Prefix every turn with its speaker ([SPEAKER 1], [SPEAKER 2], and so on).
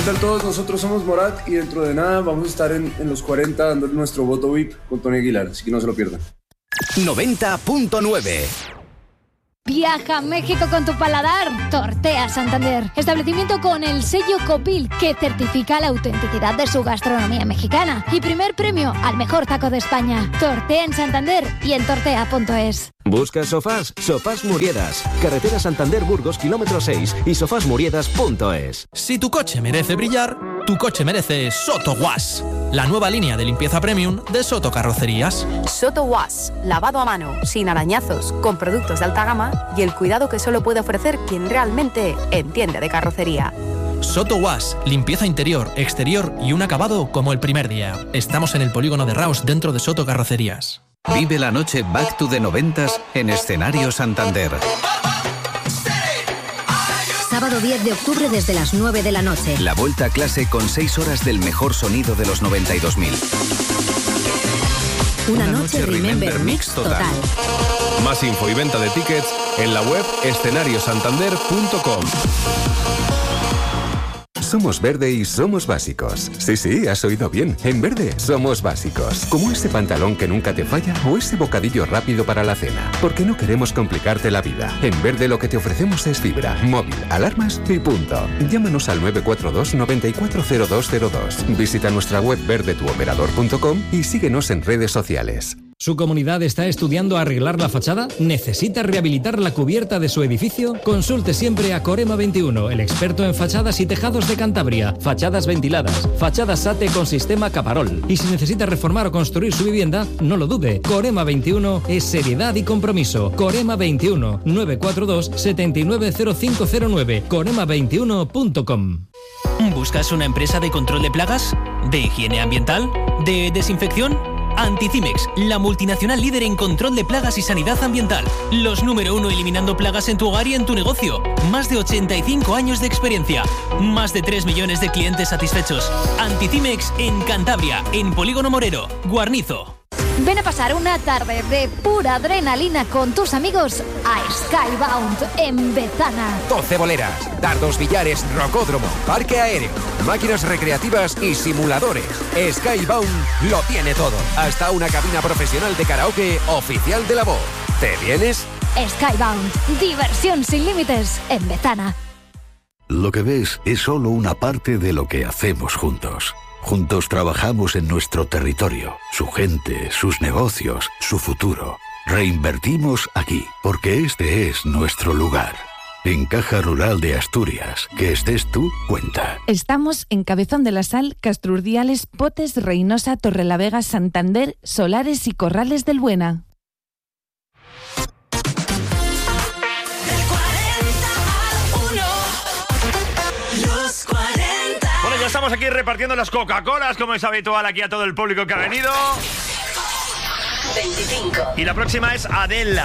[SPEAKER 1] ¿Qué tal todos? Nosotros somos Morat y dentro de nada vamos a estar en los 40 dando nuestro voto VIP con Tony Aguilar, así que no se lo pierdan.
[SPEAKER 2] 90.9.
[SPEAKER 3] Viaja a México con tu paladar. Tortea Santander. Establecimiento con el sello Copil, que certifica la autenticidad de su gastronomía mexicana. Y primer premio al mejor taco de España. Tortea en Santander y en tortea.es.
[SPEAKER 4] ¿Buscas sofás? Sofás Muriedas. Carretera Santander-Burgos, kilómetro 6 y sofásmuriedas.es.
[SPEAKER 5] Si tu coche merece brillar, tu coche merece Soto Wash, la nueva línea de limpieza premium de Soto Carrocerías.
[SPEAKER 6] Soto Wash, lavado a mano, sin arañazos, con productos de alta gama y el cuidado que solo puede ofrecer quien realmente entiende de carrocería.
[SPEAKER 5] Soto Wash, limpieza interior, exterior y un acabado como el primer día. Estamos en el polígono de Raus, dentro de Soto Carrocerías.
[SPEAKER 2] Vive la noche Back to the 90s en Escenario Santander.
[SPEAKER 7] Sábado 10 de octubre desde las 9 de la noche.
[SPEAKER 2] La vuelta a clase con 6 horas del mejor sonido de los 92.000.
[SPEAKER 7] Una noche Remember Mix total.
[SPEAKER 8] Más info y venta de tickets en la web escenariosantander.com.
[SPEAKER 9] Somos Verde y somos básicos. Sí, has oído bien. En Verde somos básicos. Como ese pantalón que nunca te falla o ese bocadillo rápido para la cena. Porque no queremos complicarte la vida. En Verde lo que te ofrecemos es fibra, móvil, alarmas y punto. Llámanos al 942 940202. Visita nuestra web verdetuoperador.com y síguenos en redes sociales.
[SPEAKER 10] ¿Su comunidad está estudiando arreglar la fachada? ¿Necesita rehabilitar la cubierta de su edificio? Consulte siempre a Corema 21, el experto en fachadas y tejados de Cantabria. Fachadas ventiladas, fachadas SATE con sistema Caparol. Y si necesita reformar o construir su vivienda, no lo dude. Corema 21 es seriedad y compromiso. Corema 21, 942 790509. Corema21.com.
[SPEAKER 11] ¿Buscas una empresa de control de plagas? ¿De higiene ambiental? ¿De desinfección? Anticimex, la multinacional líder en control de plagas y sanidad ambiental. Los número 1 eliminando plagas en tu hogar y en tu negocio. Más de 85 años de experiencia. Más de 3 millones de clientes satisfechos. Anticimex en Cantabria, en Polígono Morero, Guarnizo.
[SPEAKER 3] Ven a pasar una tarde de pura adrenalina con tus amigos a Skybound en Bezana.
[SPEAKER 12] 12 boleras, dardos, billares, rocódromo, parque aéreo, máquinas recreativas y simuladores. Skybound lo tiene todo. Hasta una cabina profesional de karaoke oficial de la voz. ¿Te vienes?
[SPEAKER 3] Skybound, diversión sin límites en Bezana.
[SPEAKER 13] Lo que ves es solo una parte de lo que hacemos juntos. Juntos trabajamos en nuestro territorio, su gente, sus negocios, su futuro. Reinvertimos aquí, porque este es nuestro lugar. En Caja Rural de Asturias, que estés tú, cuenta.
[SPEAKER 14] Estamos en Cabezón de la Sal, Castrurdiales, Potes, Reynosa, Torrelavega, Santander, Solares y Corrales del Buena.
[SPEAKER 15] Ya estamos aquí repartiendo las Coca-Colas, como es habitual aquí a todo el público que ha venido.
[SPEAKER 7] 25.
[SPEAKER 15] Y la próxima es Adela.